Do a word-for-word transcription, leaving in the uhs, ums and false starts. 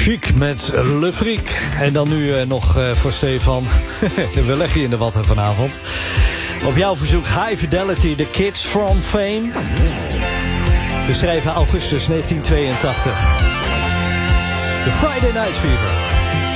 Chic met Le Freak. En dan nu uh, nog uh, voor Stefan. We leggen je in de watten vanavond. Op jouw verzoek High Fidelity, The Kids from Fame. Beschreven augustus negentien tweeëntachtig. The Friday Night Fever.